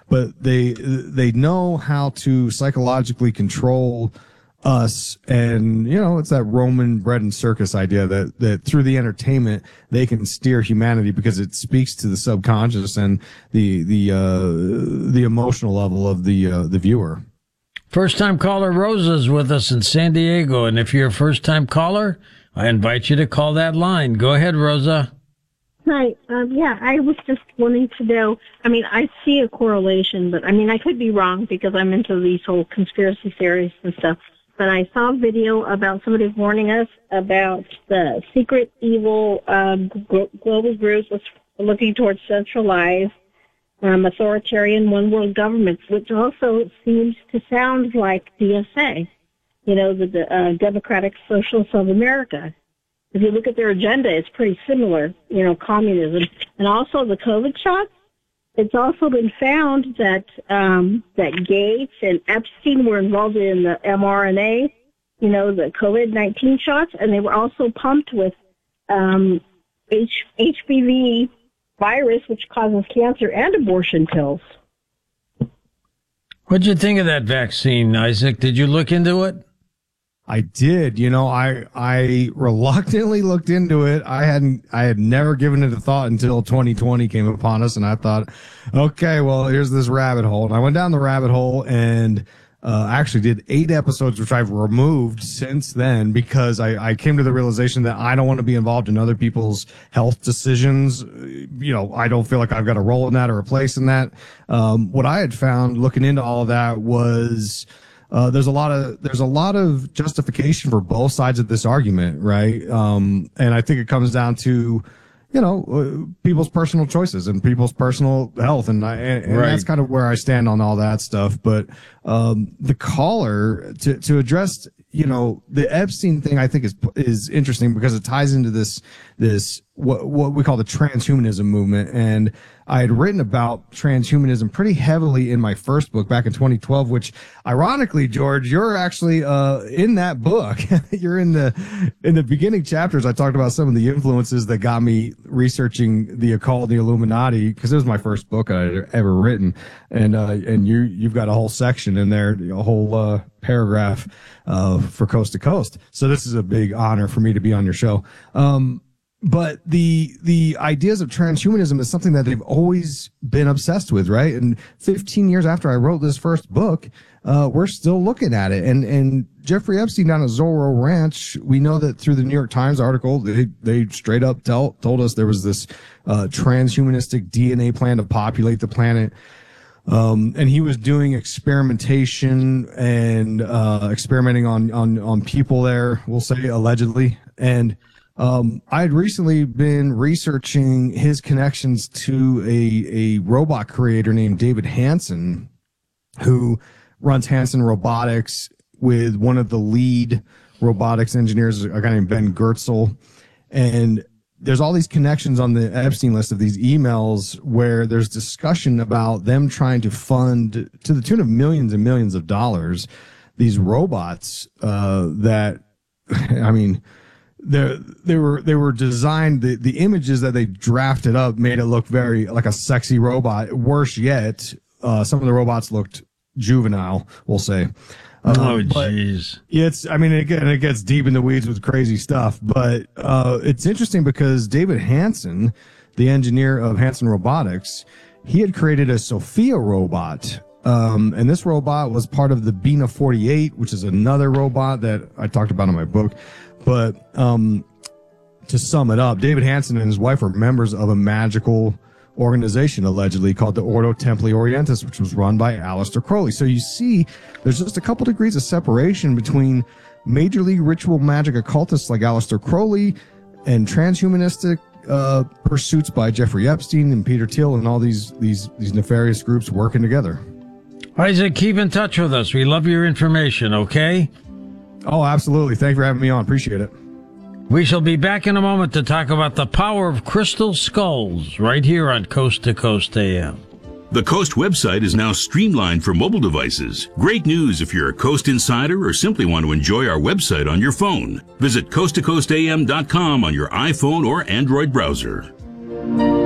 but they know how to psychologically control us. And, it's that Roman bread and circus idea that through the entertainment, they can steer humanity because it speaks to the subconscious and the emotional level of the viewer. First-time caller Rosa's with us in San Diego, and if you're a first-time caller, I invite you to call that line. Go ahead, Rosa. Hi. I was just wanting to know, I see a correlation, but, I could be wrong because I'm into these whole conspiracy theories and stuff. But I saw a video about somebody warning us about the secret evil global groups looking towards centralized authoritarian one world governments, which also seems to sound like DSA, the Democratic Socialists of America. If you look at their agenda, it's pretty similar, communism. And also the COVID shots, it's also been found that that Gates and Epstein were involved in the mRNA, the COVID-19 shots, and they were also pumped with HPV virus, which causes cancer, and abortion pills. What'd you think of that vaccine, Isaac? Did you look into it? I did. I reluctantly looked into it. I had never given it a thought until 2020 came upon us, and I thought, okay, well, here's this rabbit hole. And I went down the rabbit hole and actually did 8 episodes, which I've removed since then because I came to the realization that I don't want to be involved in other people's health decisions. I don't feel like I've got a role in that or a place in that. What I had found looking into all of that was there's a lot of justification for both sides of this argument, right? And I think it comes down to people's personal choices and people's personal health. And right. That's kind of where I stand on all that stuff. But, the caller to address, the Epstein thing, I think is interesting because it ties into this, what we call the transhumanism movement. And I had written about transhumanism pretty heavily in my first book back in 2012, which ironically, George, you're actually, in that book. You're in the beginning chapters. I talked about some of the influences that got me researching the occult, the Illuminati, because it was my first book I'd ever written. And you've got a whole section in there, a whole, paragraph, for Coast to Coast. So this is a big honor for me to be on your show. But the ideas of transhumanism is something that they've always been obsessed with, right? And 15 years after I wrote this first book, we're still looking at it. And Jeffrey Epstein down at Zorro Ranch, we know that through the New York Times article, they straight up told us there was this transhumanistic DNA plan to populate the planet. And he was doing experimentation and experimenting on people there, we'll say, allegedly. And I had recently been researching his connections to a robot creator named David Hansen, who runs Hansen Robotics with one of the lead robotics engineers, a guy named Ben Goertzel. And there's all these connections on the Epstein list of these emails where there's discussion about them trying to fund, to the tune of millions and millions of dollars, these robots that, they were designed, the images that they drafted up made it look very like a sexy robot. Worse yet, some of the robots looked juvenile, we'll say. Oh, jeez. It gets deep in the weeds with crazy stuff, but it's interesting because David Hansen, the engineer of Hansen Robotics, he had created a Sophia robot. And this robot was part of the Bina 48, which is another robot that I talked about in my book. But to sum it up, David Hansen and his wife are members of a magical organization, allegedly, called the Ordo Templi Orientis, which was run by Aleister Crowley. So you see, there's just a couple degrees of separation between major league ritual magic occultists like Aleister Crowley and transhumanistic pursuits by Jeffrey Epstein and Peter Thiel and all these nefarious groups working together. Isaac, keep in touch with us. We love your information, okay? Oh, absolutely. Thank you for having me on. Appreciate it. We shall be back in a moment to talk about the power of crystal skulls right here on Coast to Coast AM. The Coast website is now streamlined for mobile devices. Great news if you're a Coast insider or simply want to enjoy our website on your phone. Visit coasttocoastam.com on your iPhone or Android browser.